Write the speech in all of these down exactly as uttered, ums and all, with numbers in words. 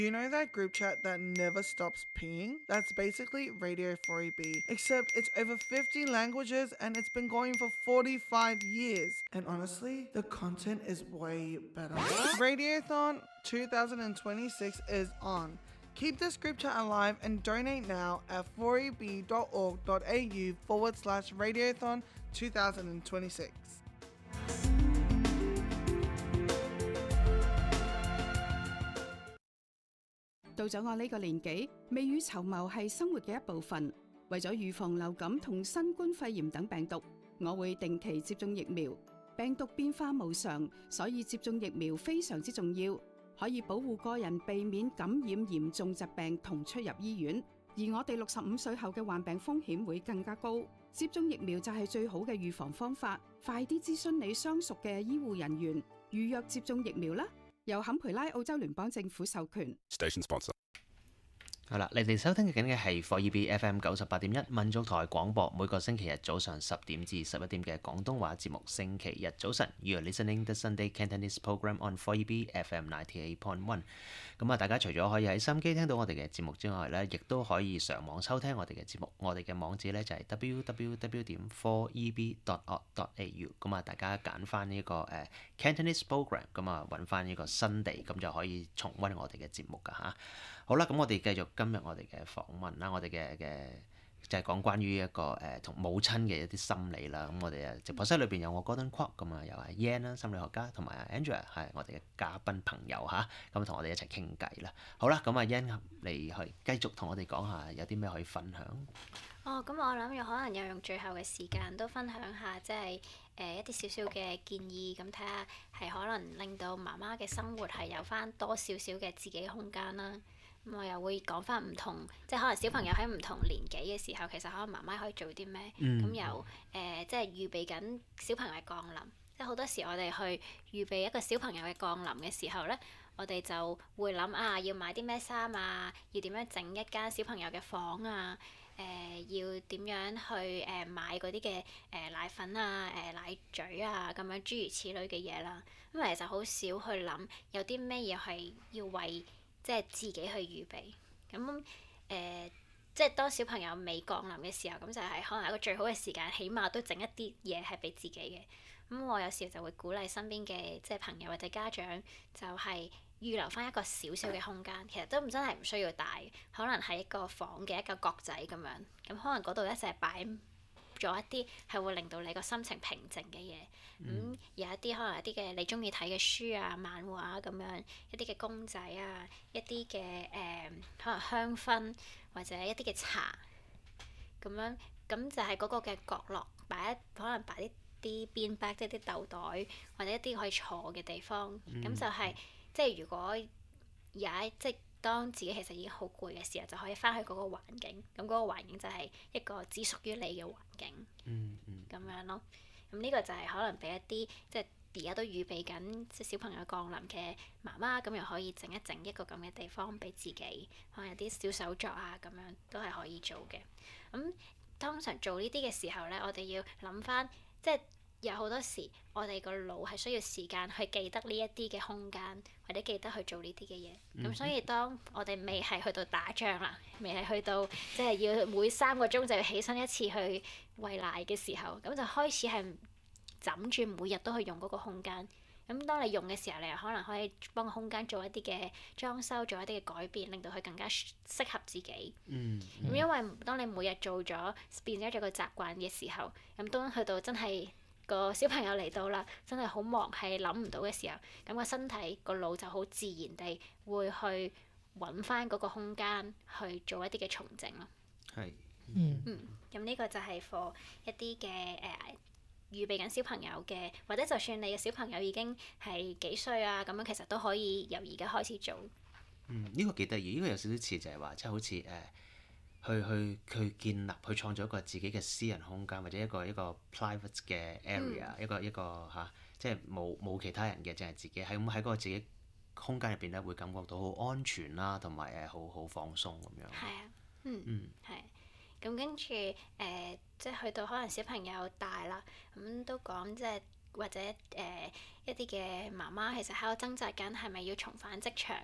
You know that group chat that never stops pinging? That's basically Radio four E B, except it's over fifty languages and it's been going for forty-five years. And honestly, the content is way better. Radiothon twenty twenty-six is on. Keep this group chat alive and donate now at four e b dot org dot a u forward slash radiothon twenty twenty-six. 到咗我呢個年紀，未雨綢繆係生活嘅一部分。為咗預防流感同新冠肺炎等病毒，我會定期接種疫苗。病毒變化無常，所以接種疫苗非常之重要，可以保護個人避免感染嚴重疾病同出入醫院。而我哋六十五歲後嘅患病風險會更加高。接種疫苗就係最好嘅預防方法。快啲諮詢你相熟嘅醫護人員，預約接種疫苗啦！由坎培拉澳洲聯邦政府授權。 Station sponsor。 好啦，你哋收聽緊嘅係 four E B F M 九十八點一民族台廣播，每個星期日早上十點至十一點嘅廣東話節目。星期日早晨 ，You are listening the Sunday Cantonese program on four E B F M ninety-eight point one。咁啊，大家除咗可以喺收音機聽到我哋嘅節目之外咧，亦都可以上網收聽我哋嘅節目。我哋嘅網址咧就係 w w w 點 four e b dot org dot a u。咁啊，大家揀翻呢個誒 Cantonese program，咁啊揾翻呢個新地，咁就可以重溫我哋嘅節目噶嚇。好啦，咁我哋繼續今日我哋嘅訪問啦，我哋嘅嘅就係講關於一個誒同、呃、母親嘅一啲心理啦。咁我哋誒直播室裏邊有我 Gordon Kwok 咁啊，又係 Yan 啦，心理學家，同埋 Andrea 係我哋嘅嘉賓朋友嚇，咁同我哋一齊傾偈啦。好啦，咁啊 Yan 你去繼續同我哋講下有啲咩可以分享。 哦，咁我諗有可能有用最後嘅時間都分享下，即係誒、呃、一啲少少嘅建議，咁睇下係可能令到媽媽嘅生活係有翻多少少嘅自己空間啦。咁我又會講翻唔同，即係可能小朋友喺唔同年紀嘅時候，其實可能媽媽可以做啲咩？咁、嗯、由誒、呃、即係預備緊小朋友嘅降臨，即係好多時我哋去預備一個小朋友嘅降臨嘅時候咧，我哋就會諗啊，要買啲咩衫啊，要點樣整一間小朋友嘅房啊，誒、呃、要點樣去誒、呃、買嗰啲嘅誒奶粉啊、誒、呃、奶嘴啊咁樣諸如此類嘅嘢啦。咁其實好少去諗有啲咩嘢係要為即係自己去預備，咁誒、呃，即係當小朋友未降臨嘅時候，咁就係可能一個最好嘅時間，起碼都整一啲嘢係俾自己嘅。咁我有時就會鼓勵身邊嘅即係朋友或者家長，就係預留翻一個小小嘅空間，其實都唔真係唔需要大，可能係一個房嘅一個角仔咁樣，咁可能嗰度一齊擺咗一啲係會令到你個心情平靜嘅嘢，咁、嗯、有一啲可能一啲嘅你中意睇嘅書啊、漫畫咁樣，一啲嘅公仔啊，一啲嘅誒可能香薰或者一啲嘅茶，咁樣咁就係嗰個嘅角落擺一可能擺啲啲 bean bag 即係啲豆袋或者一啲可以坐嘅地方，咁、嗯、就係、是、即係如果有一即係。當自己其實已經好攰嘅時候，就可以翻去嗰個環境，咁嗰個環境就係一個只屬於你嘅環境，咁、嗯嗯、樣咯。咁呢個就係可能俾一啲即係而家都預備緊即係小朋友降臨嘅媽媽，咁又可以整一整一個咁嘅地方俾自己，可能有啲小手作啊咁樣都係可以做嘅。咁通常做呢啲嘅時候咧，我哋要諗翻即係。有好多時，我哋個腦係需要時間去記得呢一啲嘅空間，或者記得去做呢啲嘅嘢。咁、嗯、所以當我哋未係去到打仗啦，未係去到即係要每三個鐘就要起身一次去餵奶嘅時候，咁就開始係枕住每日都去用嗰個空間。咁當你用嘅時候，你又可能可以幫個空間做一啲嘅裝修，做一啲嘅改變，令到佢更加適合自己。嗯。咁、嗯、因為當你每日做咗變咗做個習慣嘅時候，咁當去到真係個小朋友嚟到啦，真係好忙，係諗唔到嘅時候，咁個身體個腦就好自然地會去揾翻嗰個空間去做一啲嘅重整咯。 係。 嗯。嗯。咁呢個就係 for 一啲嘅誒預備緊小朋友嘅，或者就算你嘅小朋友已經係幾歲啊，咁樣其實都可以由而家開始做。 嗯，呢、這個幾得意，呢、這個有少少似就係話，即、就、係、是、好似誒。呃去去去建立去創造一個自己嘅私人空間，或者一個一個 private 嘅 area，、嗯、一個一個嚇、啊，即係冇冇其他人嘅，淨係自己喺咁喺嗰個自己空間入邊咧，會感覺到好安全啦，同埋誒好好放鬆咁樣。係啊，嗯，嗯，係。咁跟住誒，即係去到可能小朋友大啦，咁、嗯、都講即係或者誒、呃、一啲嘅媽媽其實喺度掙扎緊係咪要重返職場。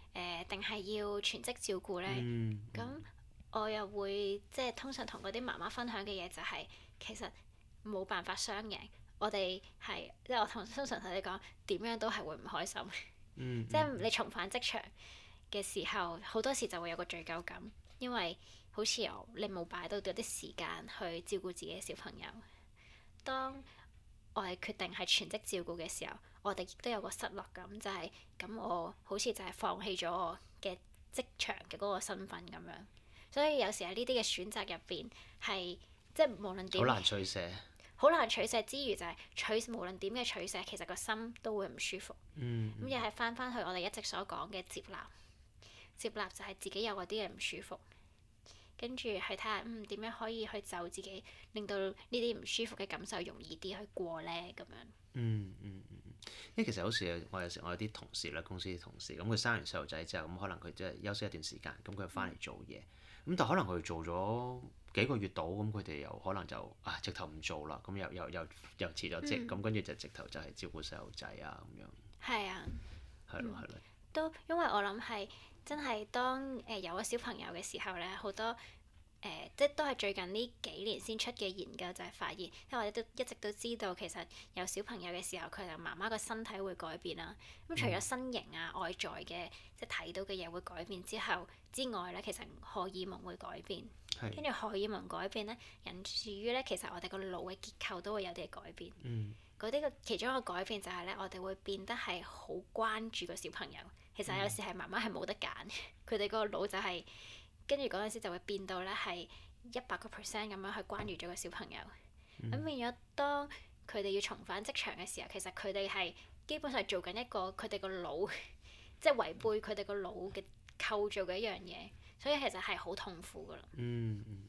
誒定係要全職照顧咧？咁、 嗯、 我又會即係通常同嗰啲媽媽分享嘅嘢就係、是、其實冇辦法雙贏。我哋係即係我同通常同你講點樣都係會唔開心。 嗯、 即係你重返職場嘅時候，好多時就會有個罪疚感，因為好似我你冇擺到有啲時間去照顧自己嘅小朋友。當我係決定係全職照顧嘅時候，我哋亦都有個失落感，就係、是、咁我好似就係放棄咗我嘅職場嘅嗰個身份咁樣。所以有時喺呢啲嘅選擇入邊係即係無論點， 好難取捨。 好難取捨之餘就係取無論點嘅取捨，其實個心都會唔舒服。 嗯。 咁又係翻翻去我哋一直所講嘅接納，接納就係自己有嗰啲嘢唔舒服，跟住去睇下嗯點樣可以去就自己，令到呢啲唔舒服嘅感受容易啲去過咧咁樣。 嗯嗯嗯，因為其實好似我有時我有啲同事啦，公司啲同事咁佢生完細路仔之後，咁可能佢即係休息一段時間，咁佢翻嚟做嘢，咁、嗯、但可能佢做咗幾個月到，咁佢哋又可能就啊直頭唔做啦，咁又又又又辭咗職，咁跟住就直頭就係照顧細路仔啊咁樣。 係啊。 係咯係咯。 都因為我諗係真係當誒、呃、有咗小朋友嘅時候咧，好多誒、呃、即係都係最近呢幾年先出嘅研究就係發現，因為我哋都一直都知道其實有小朋友嘅時候，佢哋媽媽個身體會改變啦。咁除咗身形啊外在嘅即係睇到嘅嘢會改變之後之外咧，其實荷爾蒙會改變。跟住荷爾蒙改變咧，引致於咧，其實我哋個腦嘅結構都會有啲改變。嗰啲嘅其中一個改變就係咧，我哋會變得係好關注個小朋友。其實有時係媽媽係冇得揀，佢哋個腦就係跟住嗰陣時就會變到咧係一百個 percent 咁樣去關注咗個小朋友。咁、嗯、變咗當佢哋要重返職場嘅時候，其實佢哋係基本上做緊一個佢哋個腦即係違背佢哋個腦嘅構造嘅一樣嘢。所以其實係好痛苦噶啦。嗯嗯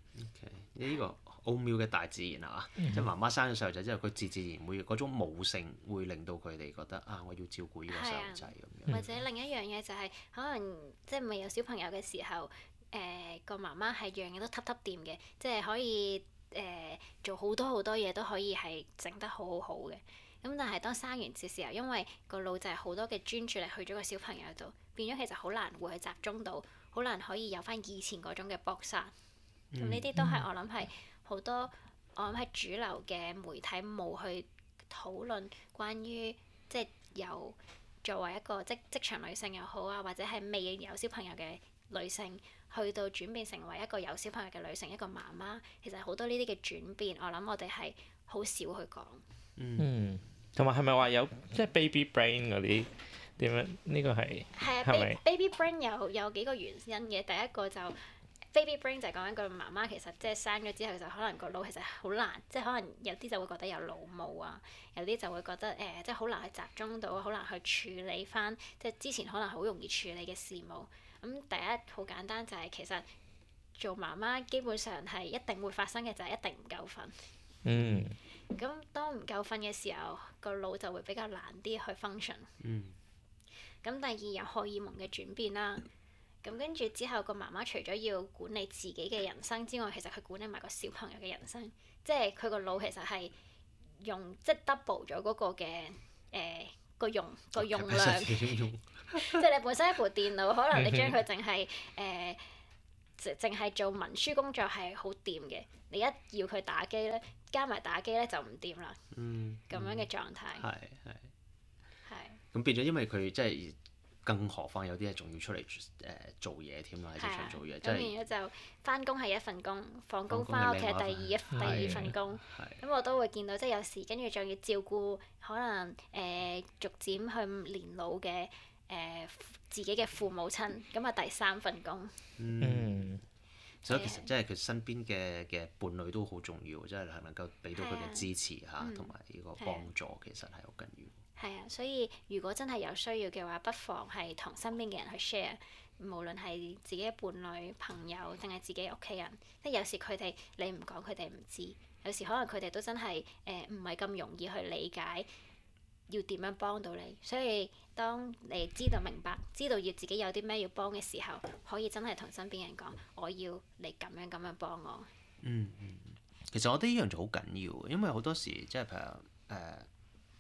OK 呢個奧妙嘅大自然係嘛？即係媽媽生咗細路仔之後，佢自自然會嗰種母性會令到佢哋覺得啊，我要照顧呢個細路仔咁樣。 或者另一樣嘢就係、是、可能即係未有小朋友嘅時候，誒、呃、個媽媽係樣嘢都揼揼掂嘅，即係可以誒、呃、做好多好多嘢都可以係整得好好好嘅。咁但係當生完嘅時候，因為個腦就係好多嘅專注力去咗個小朋友度，變咗其實好難會去集中到。好難可以有翻以前嗰種嘅搏殺，咁呢啲都係我諗係好多我諗係主流嘅媒體冇去討論關於即係由作為一個即職場女性又好啊，或者係未有小朋友嘅女性，去到轉變成為一個有小朋友嘅女性，一個媽媽，其實好多呢啲嘅轉變，我諗我哋係好少去講。 嗯，同埋係咪話有即係 baby brain 嗰啲？點樣？呢個係係啊係咪 ，baby brain 有有幾個原因嘅。第一個就 baby brain 就係講緊個媽媽其實即係生咗之後就可能個腦其實好難，即係可能有啲就會覺得有腦霧啊，有啲就會覺得誒、呃、即係好難去集中到，好難去處理翻即係之前可能好容易處理嘅事務。咁、嗯、第一好簡單就係、是、其實做媽媽基本上係一定會發生嘅就係一定唔夠瞓。 嗯。 咁當唔夠瞓嘅時候，個腦就會比較難啲去 function。 嗯。 咁第二有荷爾蒙嘅轉變啦，咁跟住之後個媽媽除咗要管理自己嘅人生之外，其實佢管理埋個小朋友嘅人生，即係佢個腦其實係用即係 double 咗嗰個嘅誒個用個用量，即係你本身一部電腦，可能你將佢淨係誒淨淨係做文書工作係好掂嘅，你一要佢打機咧，加埋打機咧就唔掂啦。嗯。咁樣嘅狀態。係係。 咁變咗，因為佢即係，更何況有啲係仲要出嚟誒、呃、做嘢添啦，喺職場做嘢，即係。咁變咗就翻工係一份工，放工翻屋企係第二一第二份工。咁我都會見到，即係有時跟住仲要照顧可能誒、呃、逐漸去年老嘅誒、呃、自己嘅父母親，咁啊第三份工。嗯。 所以其實即係佢身邊嘅嘅伴侶都好重要，即係係能夠俾到佢嘅支持嚇，同埋呢個幫助，其實係好緊要。 係啊，所以如果真係有需要嘅話，不妨係同身邊嘅人去 share，無論係自己嘅伴侶、朋友定係自己屋企人。即係有時佢哋你唔講，佢哋唔知；有時可能佢哋都真係誒唔係咁容易去理解，要點樣幫到你。所以當你知道明白，知道要自己有啲咩要幫嘅時候，可以真係同身邊人講，我要你咁樣咁樣幫我。 嗯嗯，其實我覺得呢樣就好緊要，因為好多時即係譬如誒。呃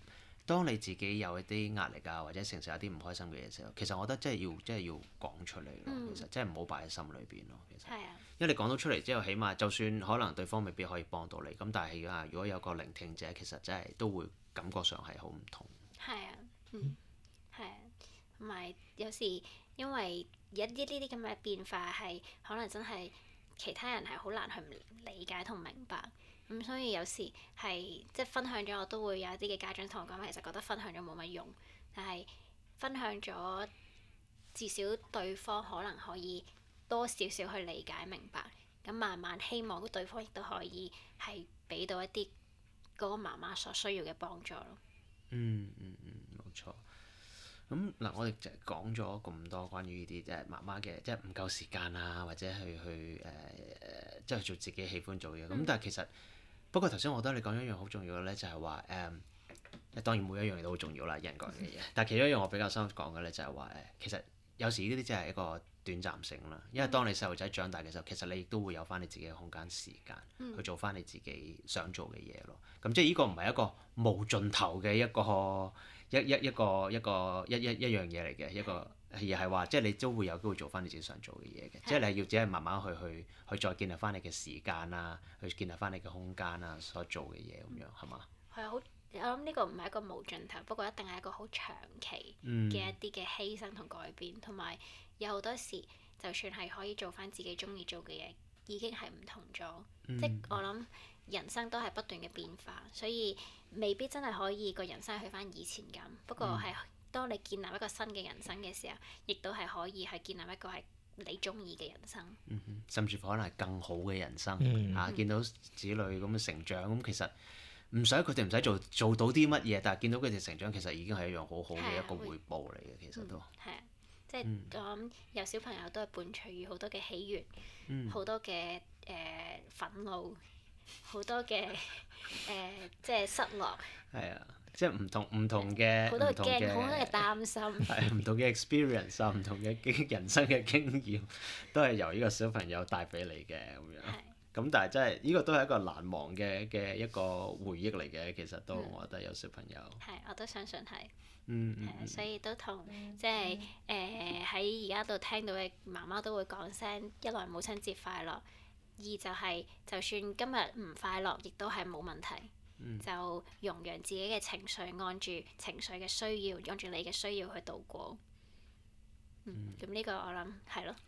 當你自己有一啲壓力啊，或者承受一啲唔開心嘅嘢時候，其實我覺得真係要真係要講出嚟咯。 嗯其實真係唔好擺喺心裏邊咯。其實， 係啊， 因為你講到出嚟之後，起碼就算可能對方未必可以幫到你，咁但係啊，如果有個聆聽者，其實真係都會感覺上係好唔同。 係啊，嗯，係啊，同埋有時因為有一啲呢啲咁嘅變化係可能真係其他人係好難去理解同明白。咁所以有時係即係分享咗，我都會有一啲嘅家長同我講，其實覺得分享咗冇乜用，但係分享咗至少對方可能可以多少少去理解明白，咁慢慢希望對方亦都可以係俾到一啲嗰個媽媽所需要嘅幫助咯。 嗯嗯嗯，冇錯。咁嗱，我哋就講咗咁多關於呢啲即係媽媽嘅，即係唔夠時間啊，或者去去誒誒、呃，即係做自己喜歡做嘅嘢。咁、嗯、但係其實不過頭先我覺得你講咗一樣好重要嘅咧，就係話誒，當然每一樣嘢都好重要啦，人講嘅嘢。但係其中一樣我比較想講嘅咧，就係話誒，其實有時呢啲真係一個短暫性啦。因為當你細路仔長大嘅時候，其實你亦都會有翻你自己嘅空間時間、嗯、去做翻你自己想做嘅嘢咯。咁即係呢個唔係一個無盡頭嘅一個。一一一個一個一一一樣嘢嚟嘅一個，而係話即係你都會有機會做翻你自己想做嘅嘢嘅，即係你係要只係慢慢去去去再建立翻你嘅時間啊，去建立翻你嘅空間啊，所做嘅嘢咁樣係嘛？ 係啊，好，我諗呢個唔係一個無盡頭，不過一定係一個好長期嘅一啲嘅犧牲同改變，同埋、嗯、有好多時就算係可以做翻自己中意做嘅嘢，已經係唔同咗。嗯、即係我諗人生都係不斷嘅變化，所以未必真係可以個人生去翻以前咁。不過係當你建立一個新嘅人生嘅時候，亦都係可以係建立一個係你中意嘅人生。 嗯、甚至乎可能係更好嘅人生。 嗯、 啊，見到子女咁嘅成長，咁其實唔使佢哋唔使做做到啲乜嘢，但係見到佢哋成長，其實已經係一樣好好嘅一個回報嚟嘅。其實都係啊，即係我諗有小朋友都係伴隨住好多嘅喜悅，好、嗯、多嘅誒、呃、憤怒。好多嘅誒、呃，即係失落。係啊，即係唔同唔同嘅好多嘅驚，好多嘅擔心。 係唔同嘅 experience 啊，唔同嘅經人生嘅經驗，都係由呢個小朋友帶俾你嘅咁樣。咁但係真係呢個都係一個難忘嘅嘅一個回憶嚟嘅，其實都、嗯、我覺得有小朋友。 係，我都相信係。 嗯嗯。 係啊，所以都同即係誒喺而家度聽到嘅媽媽都會講聲，一來母親節快樂。二就係、是，就算今日唔快樂，亦都係冇問題。嗯、就容讓自己嘅情緒，按住情緒嘅需要，按住你嘅需要去度過。嗯，咁呢、嗯、個我諗係咯。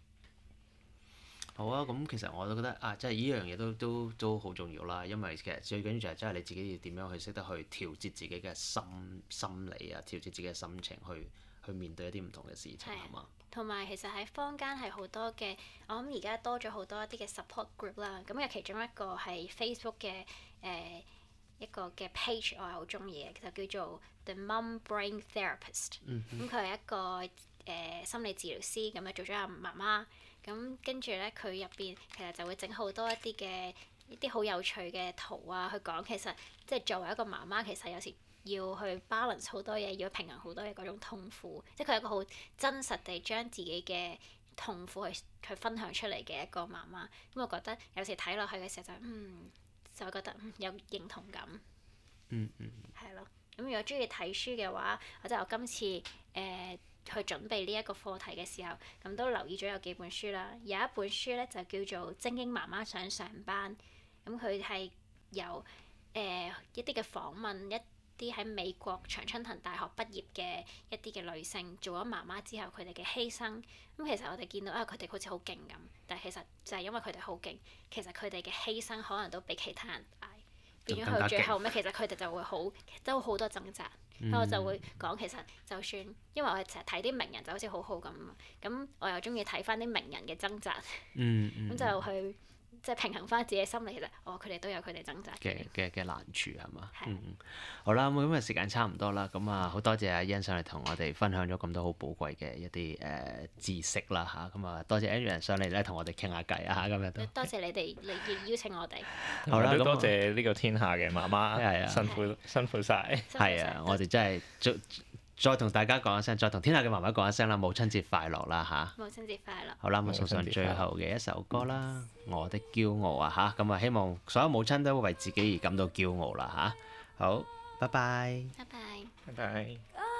好啊，咁其實我都覺得啊，即係呢樣嘢都都都好重要啦。因為其實最緊要就係真係你自己要點樣去識得去調節自己嘅心心理啊，調節自己嘅心情去去面對一啲唔同嘅事情係嘛？ 同埋其實喺坊間係好多嘅，我諗而家多咗好多一啲嘅 support group 啦。咁有其中一個係 Facebook 嘅誒、呃、一個嘅 page，我係好中意嘅，就叫做 The Mum Brain Therapist。咁佢係一個誒、呃、心理治療師，咁啊做咗阿媽媽。咁跟住咧，佢入邊其實就會整好多一啲嘅一啲好有趣嘅圖啊，去講其實即係作為一個媽媽，其實有時要去 balance 好多嘢，要平衡好多嘢嗰種痛苦，即係佢係一個好真實地將自己嘅痛苦去去分享出嚟嘅一個媽媽。咁我覺得有時睇落去嘅時候就嗯就會覺得嗯有認同感。 嗯嗯。 係咯，咁如果中意睇書嘅話，或者我今次誒、呃、去準備呢一個課題嘅時候，咁都留意咗有幾本書啦。有一本書咧就叫做《精英媽媽想上班》，咁佢係由誒、呃、一啲嘅訪問一啲喺美國常春藤大學畢業嘅一啲嘅女性做咗媽媽之後，佢哋嘅犧牲。咁其實我哋見到啊，佢哋好似好勁咁，但係其實就係因為佢哋好勁，其實佢哋嘅犧牲可能都比其他人大，變咗去最後尾，其實佢哋就會好都好多掙扎。咁、嗯、我就會講其實就算，因為我係成日睇啲名人就好似好好咁，咁我又中意睇翻啲名人嘅掙扎，咁、 嗯嗯、 就去。即係平衡翻自己心理，其實哦，佢哋都有佢哋掙扎嘅嘅嘅難處係嘛？ 係嗯，好啦，咁啊時間差唔多啦，咁啊好多謝阿欣上嚟同我哋分享咗咁多好寶貴嘅一啲誒、呃、知識啦嚇，咁啊多謝 Adrian 上嚟咧同我哋傾下偈啊，今日都多謝你哋嚟邀請我哋。 好啦，多謝呢個天下嘅媽媽， 係啊， 辛苦辛苦晒。 係啊，我哋真係再再同大家講一聲，再同天下嘅媽媽講一聲啦，母親節快樂啦嚇！ 母親節快樂！ 好啦，咁送上最後嘅一首歌啦，《我的驕傲》啊嚇，咁啊希望所有母親都為自己而感到驕傲啦嚇。好， 拜拜。 拜拜。 拜拜。